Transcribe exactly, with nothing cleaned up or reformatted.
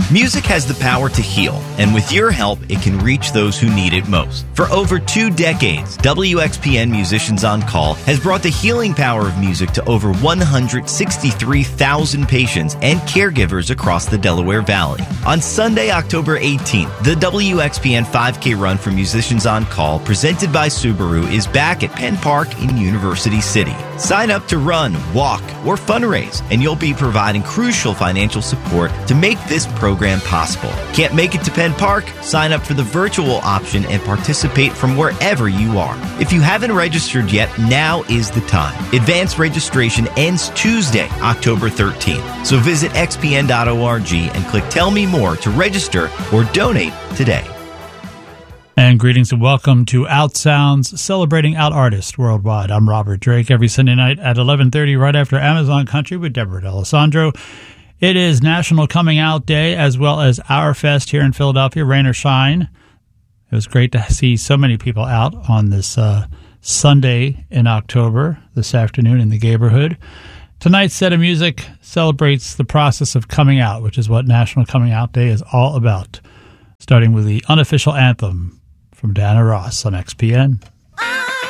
Music has the power to heal, and with your help, it can reach those who need it most. For over two decades, W X P N Musicians on Call has brought the healing power of music to over one hundred sixty-three thousand patients and caregivers across the Delaware Valley. On Sunday, October eighteenth, the W X P N five K Run for Musicians on Call, presented by Subaru, is back at Penn Park in University City. Sign up to run, walk, or fundraise, and you'll be providing crucial financial support to make this program possible. Can't make it to Penn Park? Sign up for the virtual option and participate from wherever you are. If you haven't registered yet, now is the time. Advanced registration ends Tuesday, October thirteenth. So visit x p n dot org and click Tell Me More to register or donate today. And greetings and welcome to Out Sounds, celebrating out artists worldwide. I'm Robert Drake, every Sunday night at eleven thirty, right after Amazon Country with Deborah D'Alessandro. It is National Coming Out Day, as well as Our Fest here in Philadelphia, rain or shine. It was great to see so many people out on this uh, Sunday in October, this afternoon in the neighborhood. Tonight's set of music celebrates the process of coming out, which is what National Coming Out Day is all about, starting with the unofficial anthem from Diana Ross on X P N.